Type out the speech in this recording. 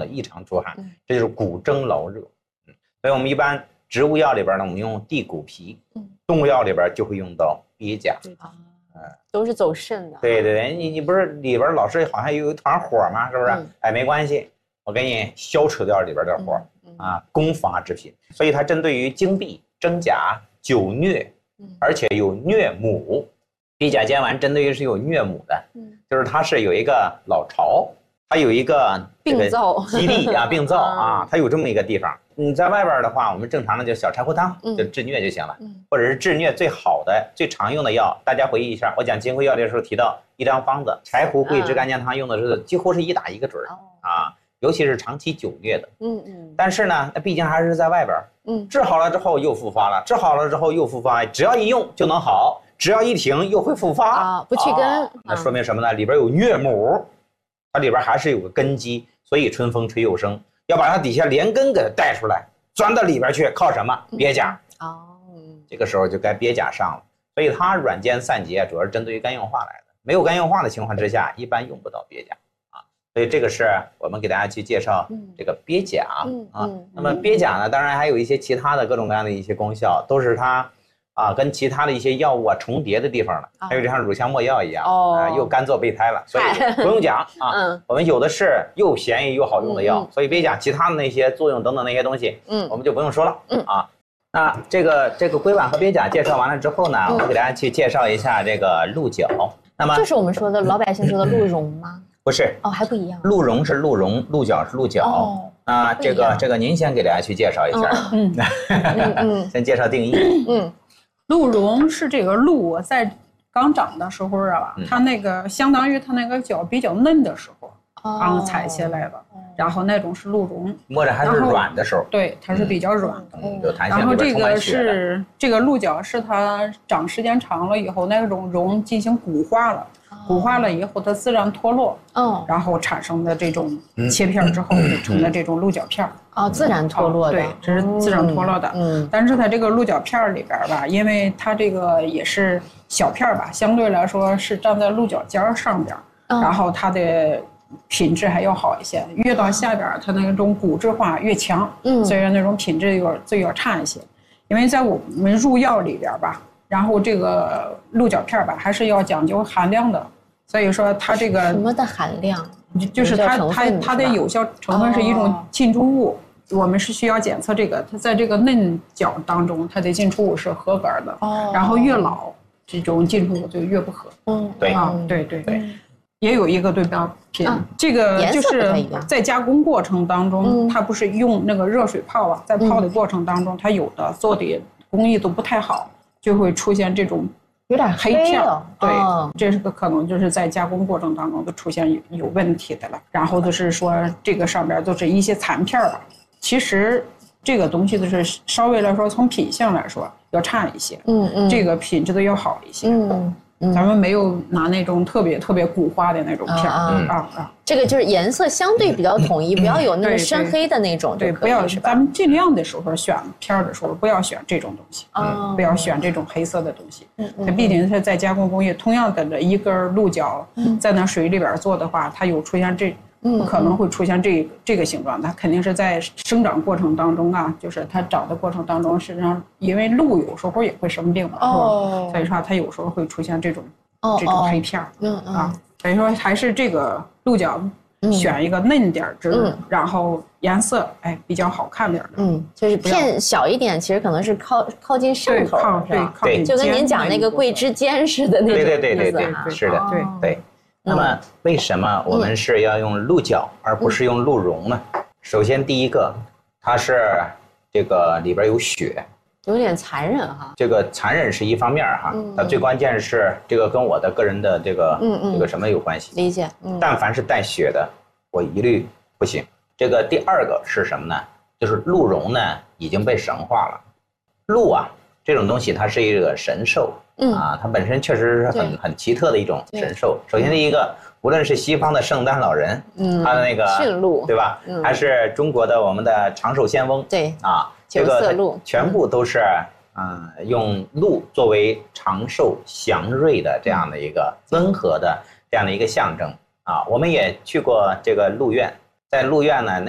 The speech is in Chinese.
的异常出汗，这就是骨蒸劳热。所以我们一般植物药里边呢，我们用地骨皮，动物药里边就会用到鳖甲。 都是走肾的。 对对对，你不是里边老是好像有一团火吗？是不是？哎，没关系，我给你消除掉里边的火啊，攻伐之品。所以它针对于经闭、真假、久疟，而且有疟母。鳖甲煎丸针对于是有疟母的，就是它是有一个老巢，它有一个病灶基地啊，病灶啊，它有这么一个地方。你在外边的话，我们正常的就小柴胡汤，就治疟就行了，或者是治疟最好的、最常用的药。大家回忆一下，我讲金匮要的时候提到一张方子，柴胡桂枝干姜汤用的是几乎是一打一个准啊，尤其是长期久疟的。但是呢，那毕竟还是在外边，治好了之后又复发了，治好了之后又复发，只要一用就能好，只要一停又会复发啊，不去根。 那说明什么呢？里边有疟母，它里边还是有个根基，所以春风吹又生。要把它底下连根给它带出来，钻到里边去，靠什么？鳖甲。这个时候就该鳖甲上了。所以它软坚散结，主要是针对于肝硬化来的。没有肝硬化的情况之下，一般用不到鳖甲啊。所以这个是我们给大家去介绍这个鳖甲啊。那么鳖甲呢，当然还有一些其他的各种各样的一些功效，都是它跟其他的一些药物重叠的地方了，还有就像乳香没药一样，又干做备胎了，所以不用讲啊。我们有的是又便宜又好用的药，所以鳖甲其他的那些作用等等那些东西，我们就不用说了啊。那这个龟板和鳖甲介绍完了之后呢，我们给大家去介绍一下这个鹿角。那么就是我们说的老百姓说的鹿茸吗？ 不是还不一样。 鹿茸是鹿茸，鹿角是鹿角。那这个您先给大家去介绍一下，先介绍定义。 鹿茸是这个鹿在刚长的时候啊，它那个相当于它那个角比较嫩的时候，刚采下来的，然后那种是鹿茸， 摸着还是软的时候， 对，它是比较软的。 有弹性， 然后这个是这个鹿角是它长时间长了以后，那种茸进行骨化了。骨化了以后，它自然脱落，然后产生的这种切片之后，就成了这种鹿角片。 自然脱落的， 对，这是自然脱落的。但是它这个鹿角片里边吧，因为它这个也是小片吧，相对来说是站在鹿角尖上边，然后它的品质还要好一些。越到下边，它那种骨质化越强，所以那种品质就要差一些。因为在我们入药里边吧。然后这个鹿角片吧，还是要讲究含量的，所以说它这个什么的含量， 就是它的有效成分是一种进出物，我们是需要检测这个，它在这个嫩角当中，它的进出物是合格的，然后越老这种进出物就越不合。对，也有一个对标品，这个就是在加工过程当中，它不是用那个热水泡在泡的过程当中，它有的做的工艺都不太好。就会出现这种有点黑片，对，这是个可能就是在加工过程当中就出现有问题的了。然后就是说这个上边都是一些残片吧，其实这个东西就是稍微来说从品相来说要差一些，这个品质的要好一些，咱们没有拿那种特别骨化的那种片这个就是颜色相对比较统一，不要有那个深黑的那种， 对，不要咱们尽量的时候选片的时候不要选这种东西，不要选这种黑色的东西。它毕竟是在加工工业，同样的一根鹿角在那水里边做的话，它有出现不可能会出现这个形状，它肯定是在生长过程当中就是它长的过程当中，实际上因为鹿有时候也会生病嘛，所以说它有时候会出现这种黑片所以说还是这个鹿角选一个嫩点质，然后颜色比较好看点的， 就是片小一点，其实可能是靠近上头， 对， 就跟您讲那个桂枝尖似的那种意思， 是的，对。那么为什么我们是要用鹿角而不是用鹿茸呢？首先第一个，它是这个里边有血， 有点残忍哈。 这个残忍是一方面哈，它最关键是这个跟我的个人的这个什么有关系？ 理解。 但凡是带血的，我一律不行。这个第二个是什么呢？就是鹿茸呢已经被神化了。鹿这种东西它是一个神兽。它本身确实是很奇特的一种神兽。首先第一个，无论是西方的圣诞老人，他的那个驯鹿， 对吧？还是中国的我们的长寿仙翁， 对这个全部都是用鹿作为长寿祥瑞的这样的一个温和的这样的一个象征我们也去过这个鹿苑，在鹿苑呢